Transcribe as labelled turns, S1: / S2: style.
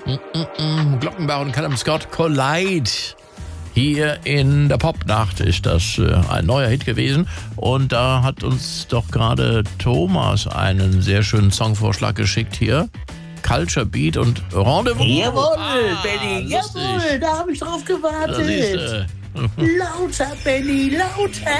S1: Glockenbach und Callum Scott, Collide. Hier in der Popnacht ist das ein neuer Hit gewesen. Und da hat uns doch gerade Thomas einen sehr schönen Songvorschlag geschickt hier. Culture Beat und Rendezvous.
S2: Jawohl, Benny, jawohl, da habe ich drauf gewartet.
S1: Da siehst du.
S2: Lauter, Benny, lauter.